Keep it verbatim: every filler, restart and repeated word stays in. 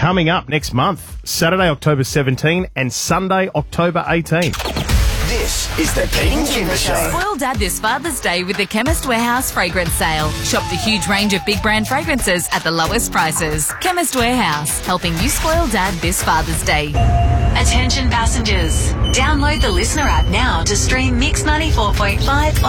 coming up next month, Saturday, October seventeenth and Sunday, October eighteenth. This is the Pete and Kimber Show. Spoil Dad this Father's Day with the Chemist Warehouse fragrance sale. Shop the huge range of big brand fragrances at the lowest prices. Chemist Warehouse, helping you spoil Dad this Father's Day. Attention passengers. Download the Listener app now to stream Mix ninety-four point five on